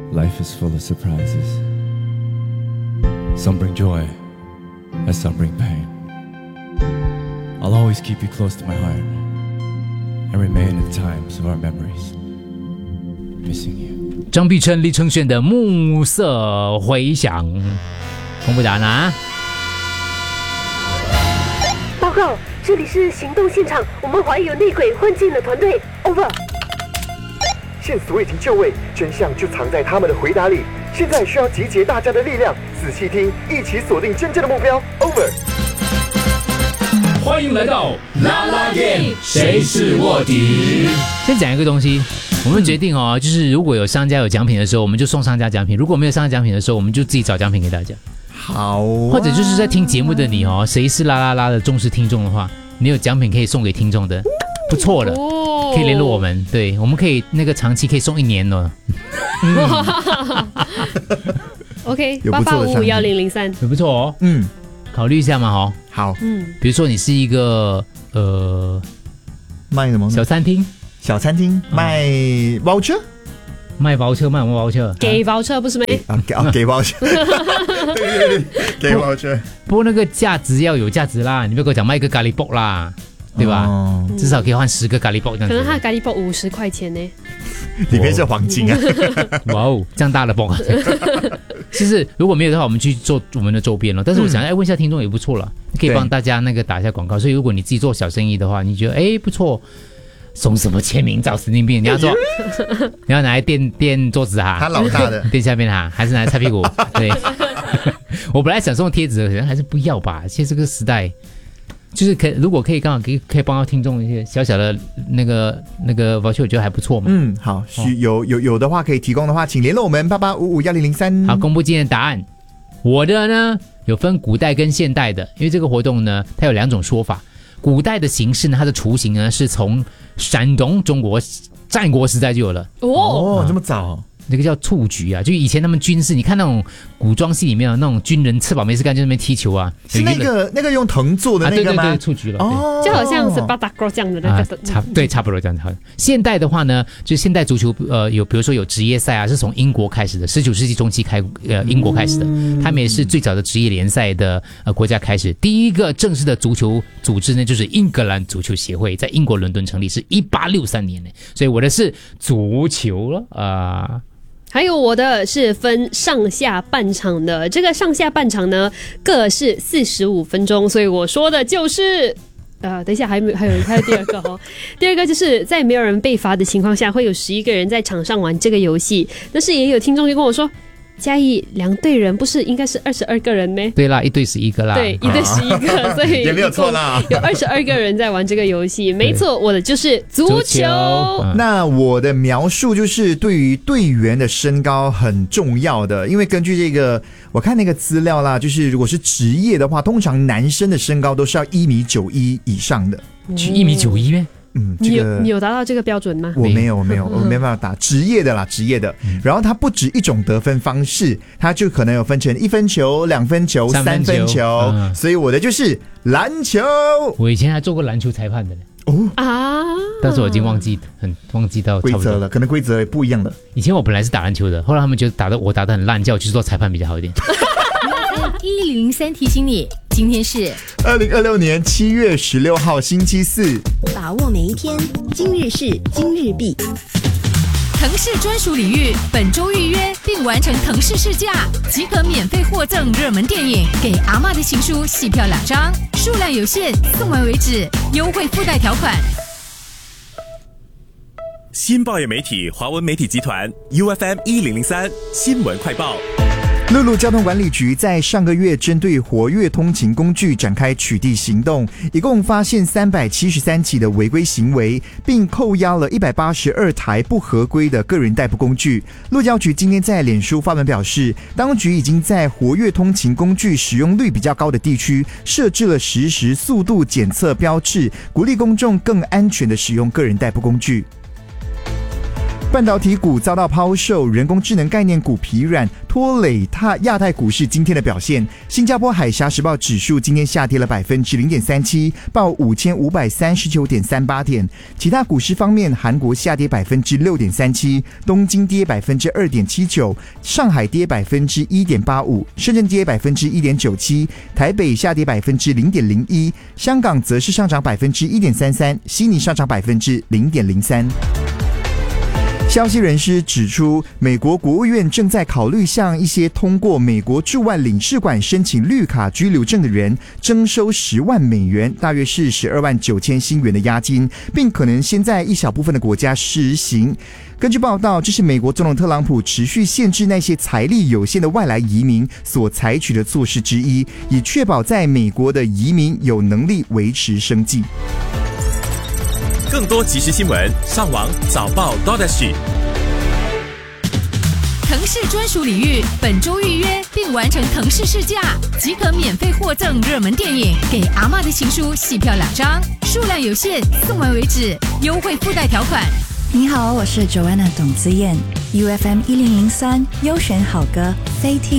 Life is full of surprises. Some bring joy, and some bring pain. I'll always keep you close to my heart and remain in the times of our memories. Missing you. 张碧晨、李承铉的《暮色回响》公布答案啊！ 报告，这里是行动现场，我们怀疑有内鬼混进了团队。Over。 线索已经就位，真相就藏在他们的回答里。现在需要集结大家的力量，仔细听，一起锁定真正的目标。Over。 欢迎来到啦啦game，谁是卧底？先讲一个东西，我们决定哦，就是如果有商家有奖品的时候，我们就送商家奖品；如果没有商家奖品的时候，我们就自己找奖品给大家。 好、 或者就是在听节目的你哦，谁是啦啦啦的忠实听众的话，你有奖品可以送给听众的，不错的，可以联络我们。对，我们可以那个长期可以送1年呢。 OK， 88551003， 也不错哦。考虑一下嘛，哦。 好， 比如说你是一个卖什么？ 小餐厅， 卖 voucher， 卖包车，卖什么包车？ 给包车不是没？ 给 voucher， 对，给 voucher。 不过那个价值要有价值啦，你不要跟我讲卖一个咖喱包啦，对吧？至少可以换10个咖喱包这样子。 可能他的咖喱包50块钱呢， 里面是黄金啊！ 哇哦，这样大的包啊！其实如果没有的话，我们去做我们的周边了。但是我想问一下听众也不错了，可以帮大家那个打一下广告。所以如果你自己做小生意的话，你觉得不错，送什么签名照神经病？你要做，你要拿来垫桌子哈， 他老大的垫下面哈，还是拿来擦屁股？对，我本来想送贴纸，可能还是不要吧。现在这个时代，就是如果可以刚好可以帮到听众一些小小的那个 voucher， 我觉得还不错嘛。 好，有的话可以提供的话，请联络我们88551003。 好，公布今天的答案。我的呢有分古代跟现代的，因为这个活动呢它有2种说法。古代的形式呢，它的雏形呢是从山东中国战国时代就有了。 这么早？ 那个叫蹴鞠啊，就以前他们军事，你看那种古装戏里面那种军人吃饱没事干就在那边踢球啊， 是那个用藤做的那个吗？ 对，蹴鞠了。 就好像是巴达哥这样的那个。 差不多这样子。现代的话呢，就是现代足球有比如说有职业赛啊，是从英国开始的，19世纪中期英国开始的，他们也是最早的职业联赛的国家开始。第一个正式的足球组织呢，就是英格兰足球协会，在英国伦敦成立，是1863年的。所以我的是足球了还有我的是分上下半场的，这个上下半场呢各是45分钟，所以我说的就是等一下还有第二个哦。第二个就是在没有人被罚的情况下，会有11个人在场上玩这个游戏。但是也有听众就跟我说，嘉义2队人不是应该是22个人吗？ 对啦，1队11个啦。 对，1队11个，所以也没有错啦， 有22个人在玩这个游戏。没错，我的就是足球。 那我的描述就是对于队员的身高很重要的，因为根据这个我看那个资料啦，就是如果是职业的话，通常男生的身高都是要1.91米以上的。 1.91米咩？ 你有达到这个标准吗？ 我没有，我没办法打职业的。然后它不止一种得分方式，它就可能有分成1分球、2分球、3分球，所以我的就是篮球。 我以前还做过篮球裁判的呢。但是我已经忘记到规则了，可能规则不一样了。 以前我本来是打篮球的，后来他们觉得我打得很烂，叫我去做裁判比较好一点。 1003提醒你，今天是 2026年7月16号星期四， 把握每一天，今日事今日毕。腾势专属礼遇，本周预约并完成腾势试驾，即可免费获赠热门电影《给阿嬷的情书》戏票2张，数量有限，送完为止，优惠附带条款。 新报业媒体华文媒体集团 UFM1003 新闻快报。 陆路交通管理局在上个月针对活跃通勤工具展开取缔行动，一共发现373起的违规行为，并扣押了182台不合规的个人代步工具。路交局今天在脸书发文表示，当局已经在活跃通勤工具使用率比较高的地区设置了实时速度检测标志，鼓励公众更安全地使用个人代步工具。 半导体股遭到抛售，人工智能概念股疲软，拖累亚太股市今天的表现。新加坡海峡时报指数今天下跌了 0.37%， 报 5539.38 点。其他股市方面，韩国下跌 6.37%， 东京跌 2.79%， 上海跌 1.85%， 深圳跌 1.97%， 台北下跌 0.01%， 香港则是上涨 1.33%， 悉尼上涨 0.03%。消息人士指出，美国国务院正在考虑向一些通过美国驻外领事馆申请绿卡居留证的人征收10万美元，大约是12万9千新元的押金，并可能先在一小部分的国家施行。根据报道，这是美国总统特朗普持续限制那些财力有限的外来移民所采取的措施之一，以确保在美国的移民有能力维持生计。 更多即时新闻，上网早报 .SG。 腾势专属礼遇，本周预约并完成腾势试驾，即可免费获赠热门电影《给阿嬷的情书》戏票2张，数量有限，送完为止，优惠附带条款。 你好，我是 Joanna 董姿燕 ，UFM 1003优选好歌，非听。